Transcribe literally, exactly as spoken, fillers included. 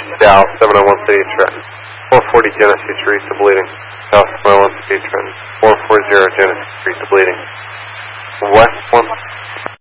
Dallas seven oh one City Trenton. four forty Genesee Street to bleeding. Dallas seven oh one City Trenton. four forty Genesee Street to bleeding. West one.